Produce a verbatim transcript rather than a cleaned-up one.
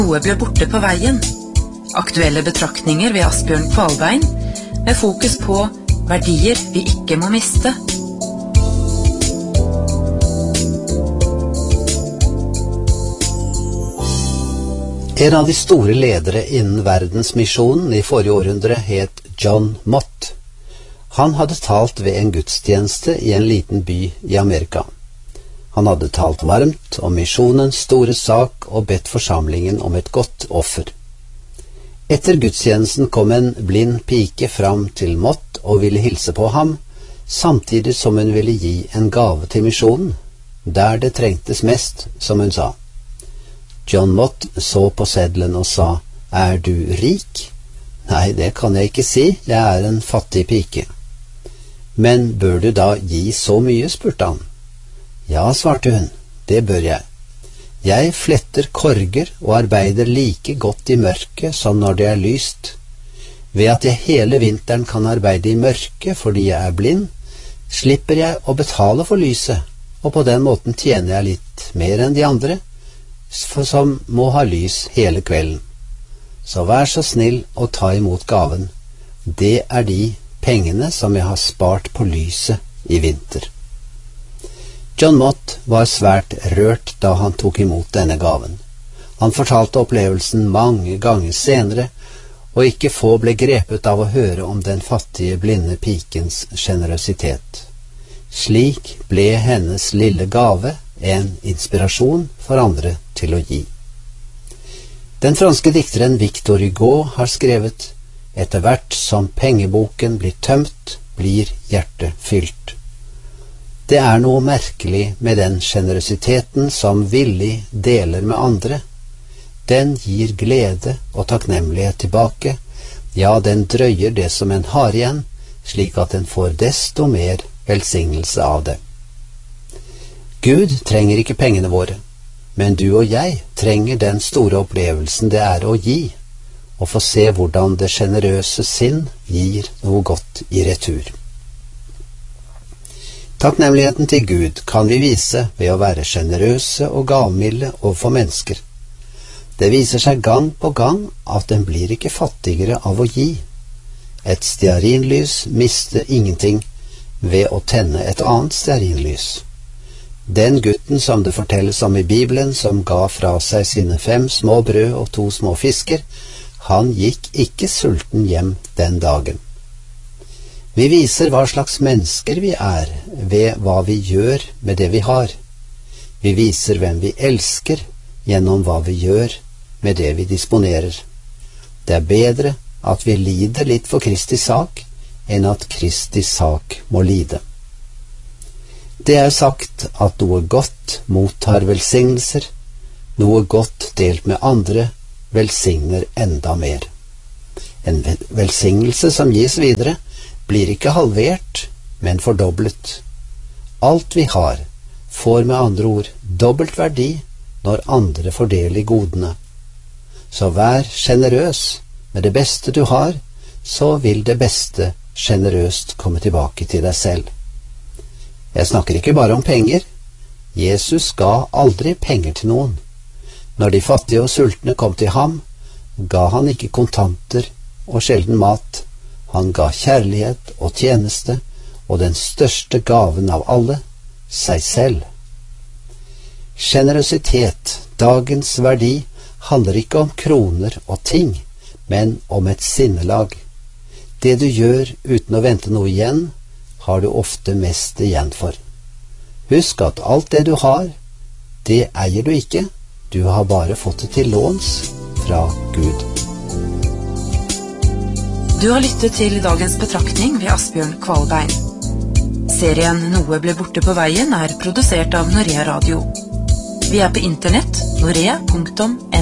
Noe ble borte på veien. Aktuelle betraktninger ved Asbjørn Kvalbein, med fokus på verdier vi ikke må miste. En av de store ledere innen verdensmisjonen i forrige århundre het John Mott. Han hadde talt ved en gudstjeneste i en liten by i Amerika. Han hadde talt varmt om misjonens store sak og bedt forsamlingen om et godt offer. Etter gudstjenesten kom en blind pike fram til Mott og ville hilse på ham, samtidig som hun ville gi en gave til misjonen, der det trengtes mest, som hun sa. John Mott så på seddelen og sa, «Er du rik?» «Nei, det kan jeg ikke si, jeg er en fattig pike.» «Men bør du da gi så mye?» spurte han. «Ja», svarte hun, «det bør jeg. Jeg fletter korger og arbeider like godt i mørket som når det er lyst. Ved at jeg hele vinteren kan arbeide i mørket fordi jeg er blind, slipper jeg å betale for lyset, og på den måten tjener jeg litt mer enn de andre, for som må ha lys hele kvelden. Så vær så snill å ta imot gaven. Det er de pengene som jeg har spart på lyset i vinter.» John Mott var svært rørt da han tok imot denne gaven. Han fortalte opplevelsen mange ganger senere, og ikke få ble grepet av å høre om den fattige blinde pikens generøsitet. Slik ble hennes lille gave en inspirasjon for andre til å gi. Den franske dikteren Victor Hugo har skrevet, «Etter hvert som pengeboken blir tømt, blir hjertet fylt.» Det er noe merkelig med den generøsiteten som villig deler med andre. Den gir glede og takknemlighet tilbake, ja, den drøyer det som en har igjen, slik at en får desto mer velsignelse av det. Gud trenger ikke pengene våre, men du og jeg trenger den store opplevelsen det er å gi, og få se hvordan det generøse sinn gir noe godt i retur. Takknemligheten til Gud kan vi vise ved å være generøse og gavmilde overfor mennesker. Det viser seg gang på gang at en blir ikke fattigere av å gi. Et stearinlys mister ingenting ved å tenne et annet stearinlys. Den gutten som det fortelles om i Bibelen, som ga fra seg sine fem små brød og to små fisker, han gikk ikke sulten hjem den dagen. Vi viser hva slags mennesker vi er ved hva vi gjør med det vi har. Vi viser hvem vi elsker gjennom hva vi gjør med det vi disponerer. Det er bedre at vi lider litt for Kristi sak, enn at Kristi sak må lide. Det er sagt at noe godt mottar velsignelser, noe godt delt med andre velsigner enda mer. En velsignelse som gis videre, blir ikke halvert, men fordoblet. Alt vi har, får med andre ord dobbelt verdi når andre får del i godene. Så vær generøs med det beste du har, så vil det beste generøst komme tilbake til deg selv. Jeg snakker ikke bare om penger. Jesus ga aldri penger til noen. Når de fattige og sultne kom til ham, ga han ikke kontanter og sjelden mat. Han ga kjærlighet og tjeneste, og den største gaven av alle, seg selv. Generøsitet, dagens verdi, handler ikke om kroner og ting, men om et sinnelag. Det du gjør uten å vente noe igjen, har du ofte mest igjen for. Husk at alt det du har, det eier du ikke, du har bare fått det til låns fra Gud. Du har lyttet til dagens betraktning ved Asbjørn Kvalbein. Serien Noe ble borte på veien er produsert av Norea Radio. Vi er på internett, norea punktum no.